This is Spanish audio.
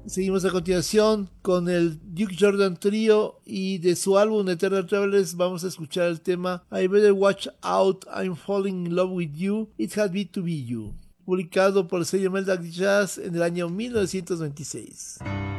Seguimos a continuación con el Duke Jordan Trio y de su álbum Eternal Travelers vamos a escuchar el tema I Better Watch Out, I'm Falling in Love with You, It Had to Be You, publicado por el sello Melodic Jazz en el año 1926.